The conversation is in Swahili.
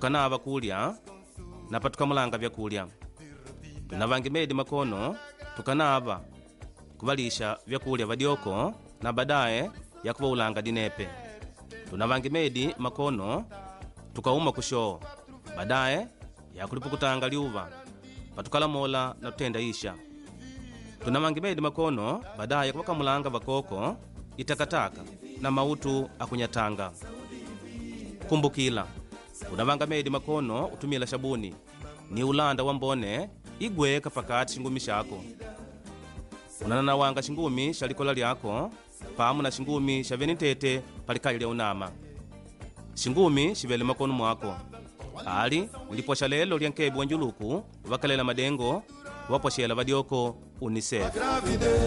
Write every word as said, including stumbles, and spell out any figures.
tukanava kulya napa tukamulanga vyakulya. Tunavange medi makono tukanava kuvalisha vyakulya vadyoko na badaye ya kuvaulanga dinepe. Tunavange medi makono tukauma kushoo badaye ya kulipukutanga liuva patukalamola na tutenda isha. Tunavange medi makono badaye kuvakamulanga vakoko itakataka na mautu akunyatanga. Kumbukila unavanga medi makono utumila shabuni ni ulanda wambone igweka pakati shingumi shako. Unanawanga shingumi shalikola lyako pamu na shingumi shaveni tete palikai lya unama. Shingumi shivele makono mwako ali uliposha lelo lya nkebu wanjuluku wakalela madengo waposhela vadyoko UNICEF.